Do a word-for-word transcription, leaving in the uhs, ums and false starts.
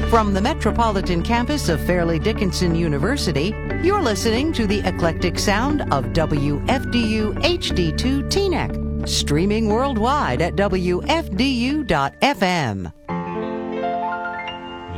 From the metropolitan campus of Fairleigh Dickinson University, you're listening to the eclectic sound of W F D U H D two Teaneck, streaming worldwide at W F D U dot F M.